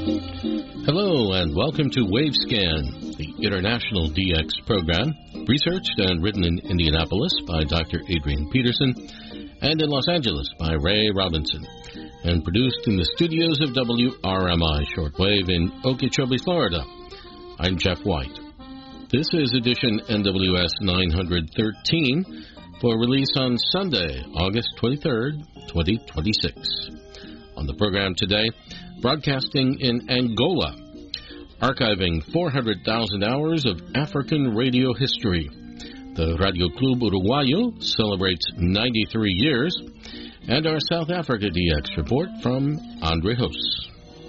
Hello and welcome to WaveScan, the international DX program, researched and written in Indianapolis by Dr. Adrian Peterson and in Los Angeles by Ray Robinson, and produced in the studios of WRMI Shortwave in Okeechobee, Florida. I'm Jeff White. This is edition NWS 913 for release on Sunday, August 23rd, 2026. On the program today, broadcasting in Angola, archiving 400,000 hours of African radio history. The Radio Club Uruguayo celebrates 93 years, and our South Africa DX report from Andre Hoos.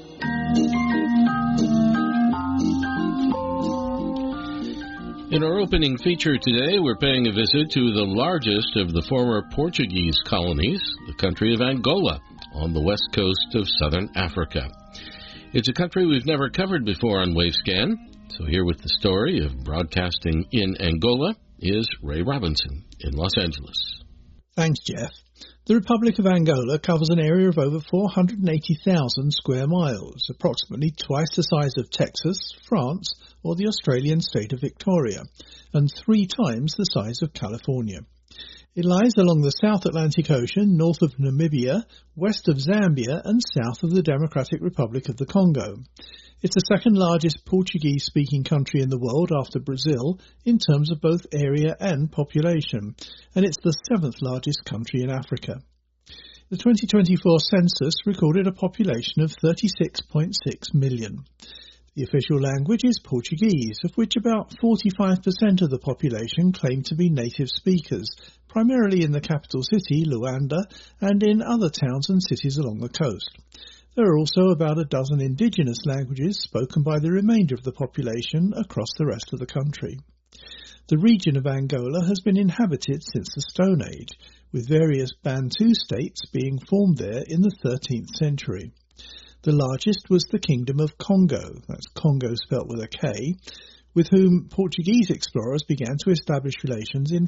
In our opening feature today, we're paying a visit to the largest of the former Portuguese colonies, the country of Angola, on the west coast of southern Africa. It's a country we've never covered before on WaveScan, so here with the story of broadcasting in Angola is Ray Robinson in Los Angeles. Thanks, Jeff. The Republic of Angola covers an area of over 480,000 square miles, approximately twice the size of Texas, France, or the Australian state of Victoria, and 3 times the size of California. It lies along the South Atlantic Ocean, north of Namibia, west of Zambia, and south of the Democratic Republic of the Congo. It's the second largest Portuguese-speaking country in the world after Brazil in terms of both area and population, and it's the 7th largest country in Africa. The 2024 census recorded a population of 36.6 million. The official language is Portuguese, of which about 45% of the population claim to be native speakers, primarily in the capital city, Luanda, and in other towns and cities along the coast. There are also about a dozen indigenous languages spoken by the remainder of the population across the rest of the country. The region of Angola has been inhabited since the Stone Age, with various Bantu states being formed there in the 13th century. The largest was the Kingdom of Congo, that's Congo spelt with a K, with whom Portuguese explorers began to establish relations in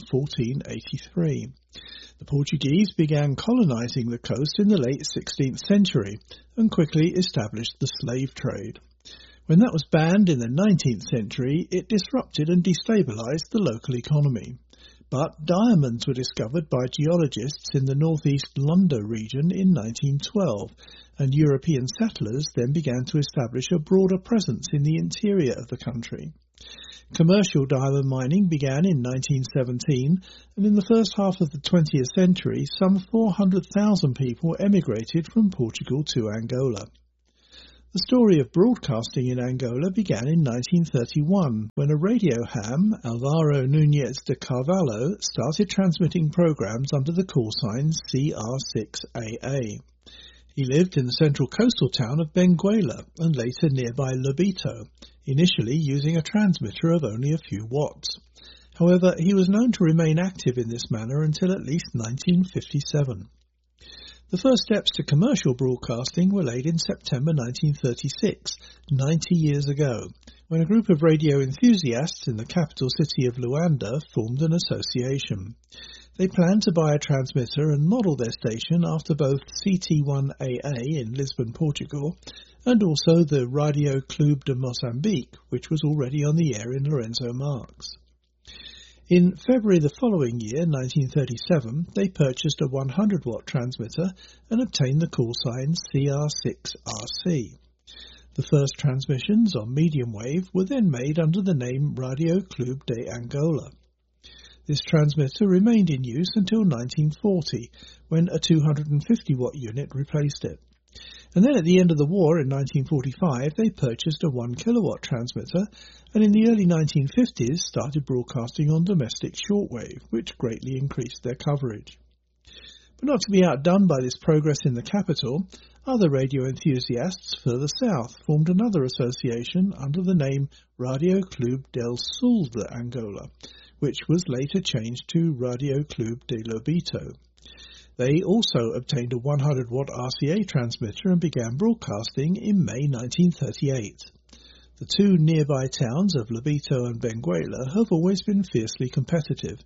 1483. The Portuguese began colonizing the coast in the late 16th century and quickly established the slave trade. When that was banned in the 19th century, it disrupted and destabilized the local economy. But diamonds were discovered by geologists in the northeast Lunda region in 1912, and European settlers then began to establish a broader presence in the interior of the country. Commercial diamond mining began in 1917, and in the first half of the 20th century, some 400,000 people emigrated from Portugal to Angola. The story of broadcasting in Angola began in 1931, when a radio ham, Alvaro Núñez de Carvalho, started transmitting programs under the call sign CR6AA. He lived in the central coastal town of Benguela and later nearby Lobito, initially using a transmitter of only a few watts. However, he was known to remain active in this manner until at least 1957. The first steps to commercial broadcasting were laid in September 1936, 90 years ago, when a group of radio enthusiasts in the capital city of Luanda formed an association. They planned to buy a transmitter and model their station after both CT1AA in Lisbon, Portugal, and also the Radio Club de Moçambique, which was already on the air in Lourenço Marques. In February the following year, 1937, they purchased a 100-watt transmitter and obtained the call sign CR6RC. The first transmissions on medium wave were then made under the name Radio Club de Angola. This transmitter remained in use until 1940, when a 250-watt unit replaced it. And then at the end of the war in 1945, they purchased a 1-kilowatt transmitter, and in the early 1950s started broadcasting on domestic shortwave, which greatly increased their coverage. But not to be outdone by this progress in the capital, other radio enthusiasts further south formed another association under the name Radio Club del Sul de Angola, which was later changed to Radio Club de Lobito. They also obtained a 100-watt RCA transmitter and began broadcasting in May 1938. The two nearby towns of Lobito and Benguela have always been fiercely competitive,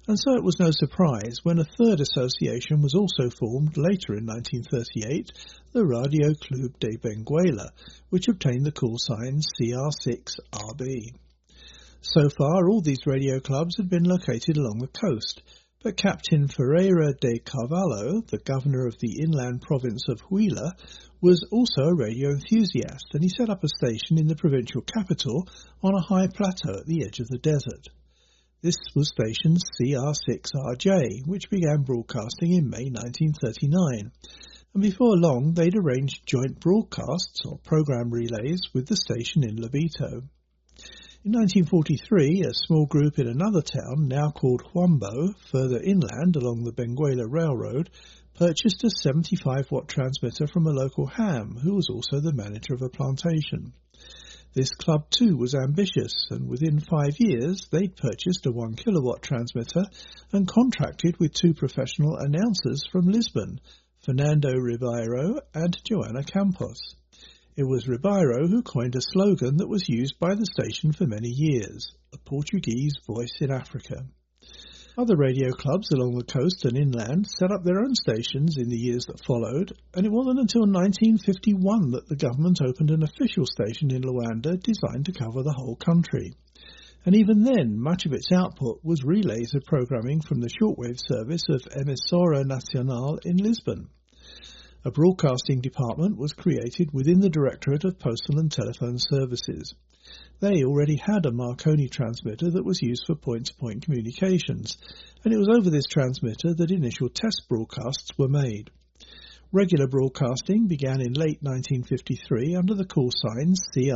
And so it was no surprise when a third association was also formed later in 1938, the Radio Club de Benguela, which obtained the call sign CR6RB. So far, all these radio clubs had been located along the coast, but Captain Ferreira de Carvalho, the governor of the inland province of Huila, was also a radio enthusiast, and he set up a station in the provincial capital on a high plateau at the edge of the desert. This was station CR6RJ, which began broadcasting in May 1939, and before long they'd arranged joint broadcasts or program relays with the station in Lobito. In 1943, a small group in another town, now called Huambo, further inland along the Benguela Railroad, purchased a 75-watt transmitter from a local ham, who was also the manager of a plantation. This club too was ambitious, and within 5 years they'd purchased a 1 kilowatt transmitter and contracted with 2 professional announcers from Lisbon, Fernando Ribeiro and Joana Campos. It was Ribeiro who coined a slogan that was used by the station for many years, a Portuguese voice in Africa. Other radio clubs along the coast and inland set up their own stations in the years that followed, and it wasn't until 1951 that the government opened an official station in Luanda designed to cover the whole country. And even then, much of its output was relays of programming from the shortwave service of Emissora Nacional in Lisbon. A broadcasting department was created within the Directorate of Postal and Telephone Services. They already had a Marconi transmitter that was used for point-to-point communications, and it was over this transmitter that initial test broadcasts were made. Regular broadcasting began in late 1953 under the call sign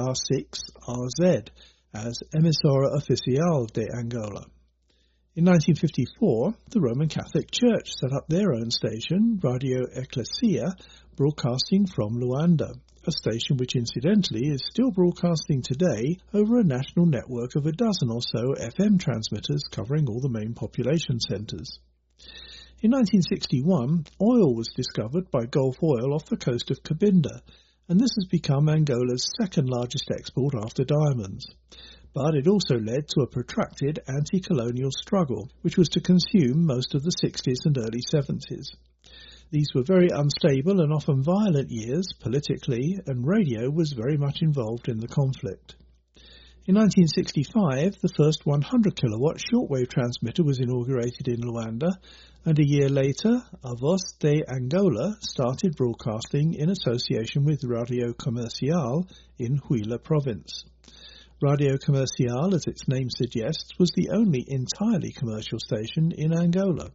CR6RZ as Emissora Oficial de Angola. In 1954, the Roman Catholic Church set up their own station, Radio Ecclesia, broadcasting from Luanda, a station which incidentally is still broadcasting today over a national network of a dozen or so FM transmitters covering all the main population centres. In 1961, oil was discovered by Gulf Oil off the coast of Cabinda, and this has become Angola's second largest export after diamonds. But it also led to a protracted anti-colonial struggle, which was to consume most of the 60s and early 70s. These were very unstable and often violent years politically, and radio was very much involved in the conflict. In 1965, the first 100 kilowatt shortwave transmitter was inaugurated in Luanda, and a year later, A Voz de Angola started broadcasting in association with Radio Comercial in Huila province. Radio Comercial, as its name suggests, was the only entirely commercial station in Angola.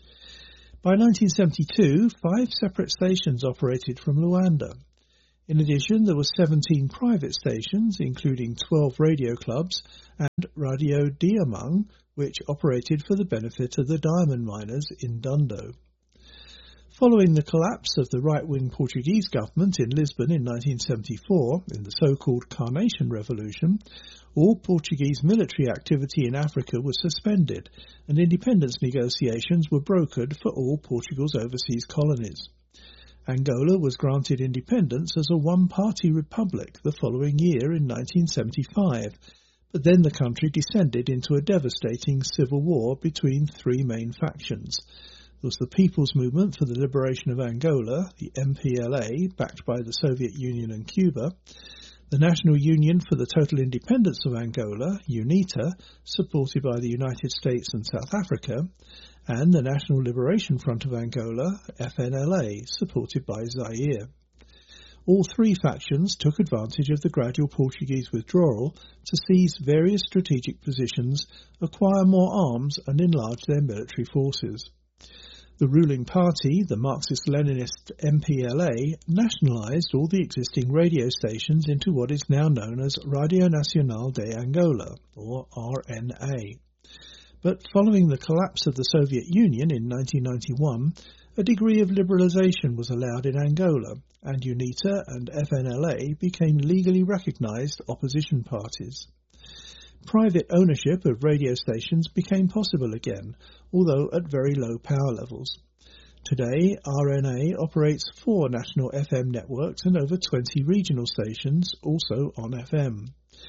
By 1972, 5 separate stations operated from Luanda. In addition, there were 17 private stations, including 12 radio clubs, and Radio Diamang, which operated for the benefit of the diamond miners in Dundo. Following the collapse of the right-wing Portuguese government in Lisbon in 1974, in the so-called Carnation Revolution, all Portuguese military activity in Africa was suspended, and independence negotiations were brokered for all Portugal's overseas colonies. Angola was granted independence as a one-party republic the following year in 1975, but then the country descended into a devastating civil war between 3 main factions. There was the People's Movement for the Liberation of Angola, the MPLA, backed by the Soviet Union and Cuba, the National Union for the Total Independence of Angola, UNITA, supported by the United States and South Africa, and the National Liberation Front of Angola, FNLA, supported by Zaire. All 3 factions took advantage of the gradual Portuguese withdrawal to seize various strategic positions, acquire more arms and enlarge their military forces. The ruling party, the Marxist-Leninist MPLA, nationalised all the existing radio stations into what is now known as Radio Nacional de Angola, or RNA. But following the collapse of the Soviet Union in 1991, a degree of liberalisation was allowed in Angola, and UNITA and FNLA became legally recognised opposition parties. Private ownership of radio stations became possible again, although at very low power levels. Today, RNA operates 4 national FM networks and over 20 regional stations, also on FM.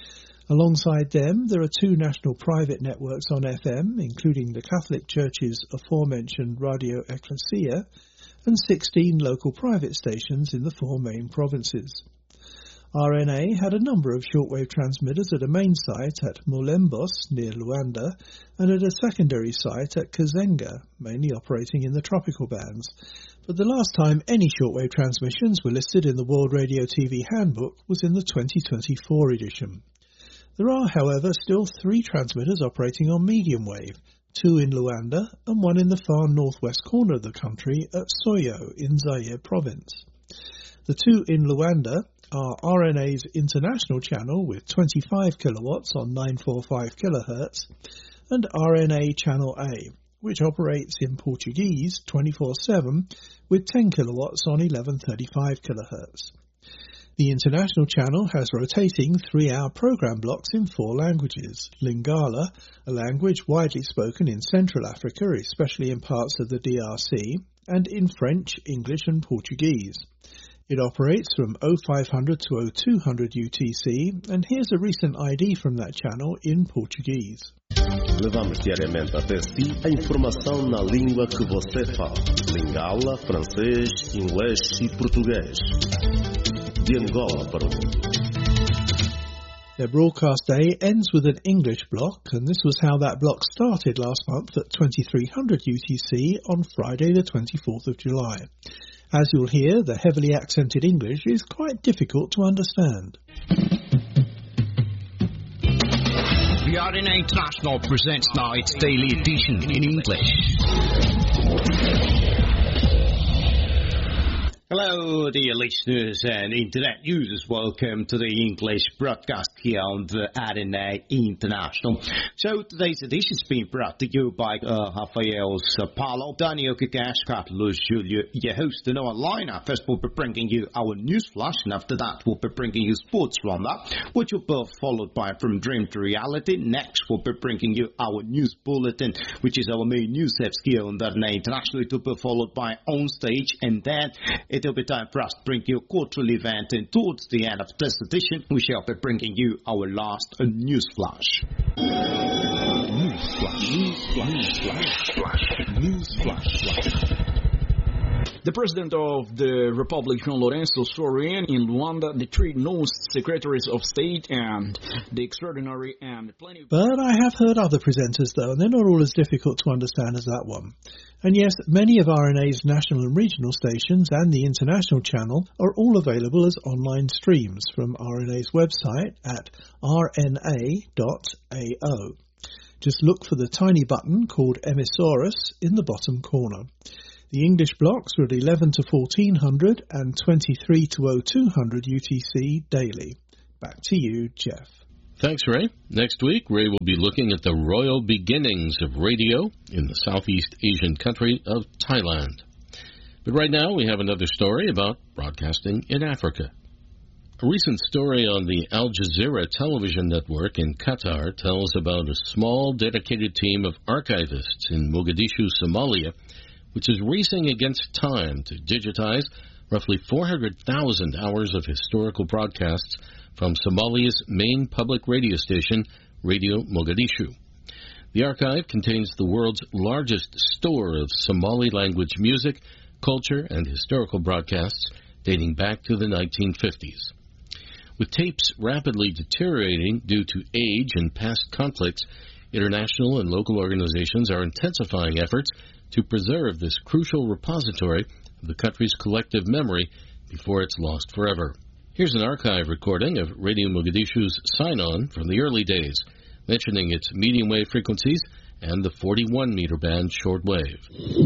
Alongside them, there are 2 national private networks on FM, including the Catholic Church's aforementioned Radio Ecclesia, and 16 local private stations in the 4 main provinces. RNA had a number of shortwave transmitters at a main site at Molembos near Luanda and at a secondary site at Kazenga, mainly operating in the tropical bands. But the last time any shortwave transmissions were listed in the World Radio TV Handbook was in the 2024 edition. There are, however, still 3 transmitters operating on medium wave, 2 in Luanda and 1 in the far northwest corner of the country at Soyo in Zaire province. The 2 in Luanda are RNA's international channel with 25 kilowatts on 945 kilohertz and RNA Channel A, which operates in Portuguese 24/7 with 10 kilowatts on 1135 kilohertz. The international channel has rotating 3-hour program blocks in 4 languages: Lingala, a language widely spoken in Central Africa, especially in parts of the DRC, and in French, English and Portuguese. It operates from 0500 to 0200 UTC, and here's a recent ID from that channel in Portuguese. Levamos diariamente até si a informação na língua que você fala. Lingala, francês, inglês e português. De Angola para o mundo. Their broadcast day ends with an English block, and this was how that block started last month at 2300 UTC on Friday the 24th of July. As you'll hear, the heavily accented English is quite difficult to understand. The RNA International presents now its daily edition in English. Hello, dear listeners and internet users. Welcome to the English broadcast here on the RNA International. So today's edition is being brought to you by Rafael Paulo, Daniel Kikash, Carlos Julio, your host, and our lineup. First, we'll be bringing you our news flash, and after that, we'll be bringing you sports roundup, which will be followed by From Dream to Reality. Next, we'll be bringing you our news bulletin, which is our main news steps here on the RNA International. It will be followed by On Stage, and then it'll be time for us to bring you a quarterly event, and towards the end of this edition, we shall be bringing you our last news flash. News flash. News flash. News flash. News flash. The President of the Republic, João Lourenço, swore in Luanda the 3 newest Secretaries of State and the extraordinary and plenty... But I have heard other presenters, though, and they're not all as difficult to understand as that one. And yes, many of RNA's national and regional stations and the international channel are all available as online streams from RNA's website at rna.ao. Just look for the tiny button called Emissaurus in the bottom corner. The English blocks are at 11 to 1400 and 23 to 0200 UTC daily. Back to you, Jeff. Thanks, Ray. Next week, Ray will be looking at the royal beginnings of radio in the Southeast Asian country of Thailand. But right now, we have another story about broadcasting in Africa. A recent story on the Al Jazeera television network in Qatar tells about a small, dedicated team of archivists in Mogadishu, Somalia, which is racing against time to digitize roughly 400,000 hours of historical broadcasts from Somalia's main public radio station, Radio Mogadishu. The archive contains the world's largest store of Somali language music, culture, and historical broadcasts dating back to the 1950s. With tapes rapidly deteriorating due to age and past conflicts, international and local organizations are intensifying efforts to preserve this crucial repository of the country's collective memory before it's lost forever. Here's an archive recording of Radio Mogadishu's sign-on from the early days, mentioning its medium wave frequencies and the 41-meter band shortwave.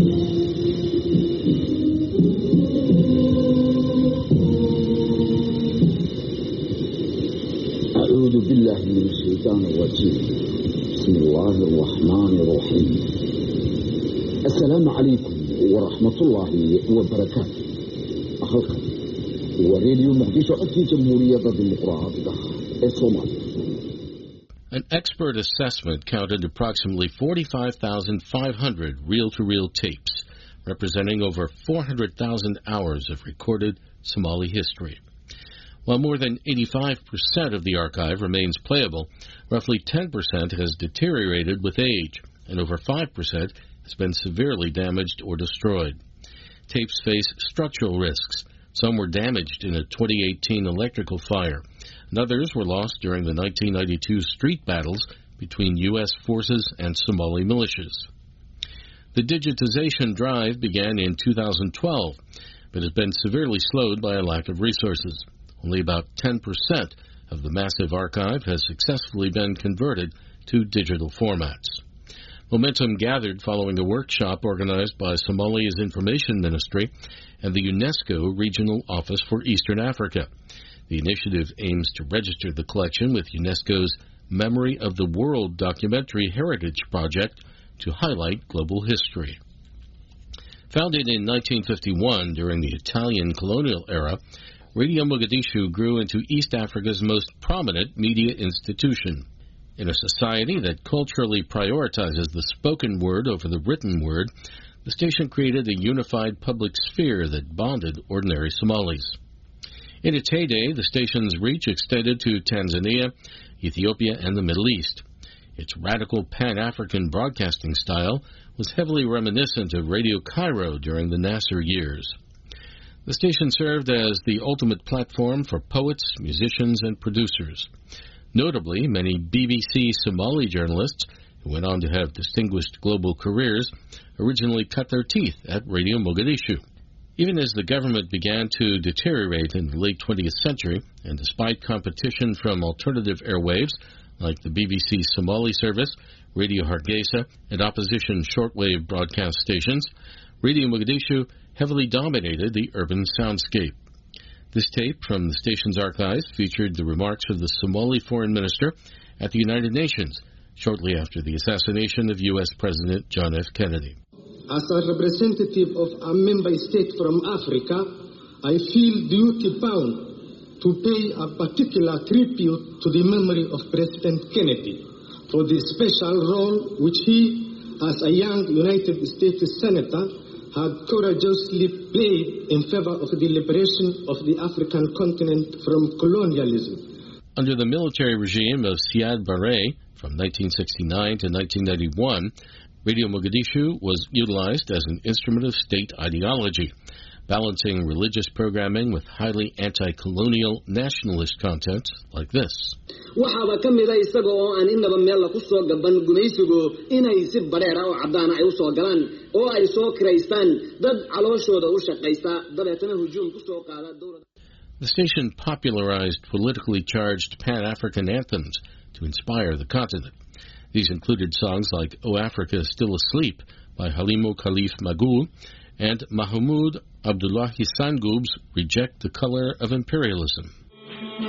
أعوذ بالله من الشيطان الرجيم بسم الله الرحمن الرحيم السلام عليكم ورحمة الله وبركاته أخلق وراديو مقدشو أكي جمهورية الديمقراطية الصومال. An expert assessment counted approximately 45,500 reel-to-reel tapes, representing over 400,000 hours of recorded Somali history. While more than 85% of the archive remains playable, roughly 10% has deteriorated with age, and over 5% has been severely damaged or destroyed. Tapes face structural risks. Some were damaged in a 2018 electrical fire, and others were lost during the 1992 street battles between U.S. forces and Somali militias. The digitization drive began in 2012, but has been severely slowed by a lack of resources. Only about 10% of the massive archive has successfully been converted to digital formats. Momentum gathered following a workshop organized by Somalia's Information Ministry and the UNESCO Regional Office for Eastern Africa. The initiative aims to register the collection with UNESCO's Memory of the World Documentary Heritage Project to highlight global history. Founded in 1951 during the Italian colonial era, Radio Mogadishu grew into East Africa's most prominent media institution. In a society that culturally prioritizes the spoken word over the written word, the station created a unified public sphere that bonded ordinary Somalis. In its heyday, the station's reach extended to Tanzania, Ethiopia, and the Middle East. Its radical Pan-African broadcasting style was heavily reminiscent of Radio Cairo during the Nasser years. The station served as the ultimate platform for poets, musicians, and producers. Notably, many BBC Somali journalists, who went on to have distinguished global careers, originally cut their teeth at Radio Mogadishu. Even as the government began to deteriorate in the late 20th century, and despite competition from alternative airwaves like the BBC Somali service, Radio Hargeisa, and opposition shortwave broadcast stations, Radio Mogadishu heavily dominated the urban soundscape. This tape from the station's archives featured the remarks of the Somali foreign minister at the United Nations shortly after the assassination of U.S. President John F. Kennedy. As a representative of a member state from Africa, I feel duty-bound to pay a particular tribute to the memory of President Kennedy for the special role which he, as a young United States Senator, had courageously played in favor of the liberation of the African continent from colonialism. Under the military regime of Siad Barre from 1969 to 1991, Radio Mogadishu was utilized as an instrument of state ideology, balancing religious programming with highly anti-colonial nationalist content like this. waxaaba ka mid ah isaga oo aan inaba meel ku soo gaban gumaysigu inay si bareera oo cadaan ay u soo galaan oo ay soo kireystaan dad calooshooda u shaqeysta dabeetana hujuum ku soo qaada dowladda. The station popularized politically charged Pan-African anthems to inspire the continent. These included songs like O Africa Still Asleep by Halimo Khalif Magool and Mahmoud Abdullahi Sangub's Reject the Color of Imperialism.